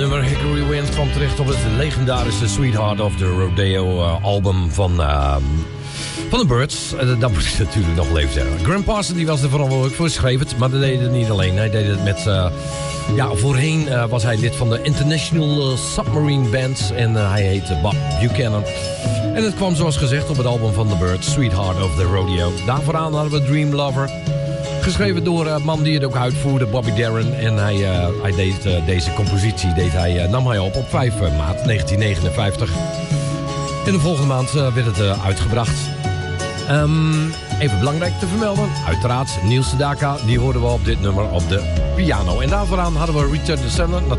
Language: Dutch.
nummer Hickory Wind kwam terecht op het legendarische Sweetheart of the Rodeo album van de Byrds. Dat moet ik natuurlijk nog wel even zeggen. Graham Parsons die was er verantwoordelijk voor, schreef het, maar dat deed het niet alleen. Hij deed het met... voorheen was hij lid van de International Submarine Band en hij heette Bob Buchanan. En het kwam zoals gezegd op het album van The Byrds, Sweetheart of the Rodeo. Daarvooraan hadden we Dream Lover, geschreven door een man die het ook uitvoerde, Bobby Darin. En hij deed deze compositie nam hij op 5 maart 1959. En de volgende maand werd het uitgebracht. Even belangrijk te vermelden, uiteraard Niels Sedaka, die hoorden we op dit nummer op de piano. En daarvooraan hadden we Return to Sender.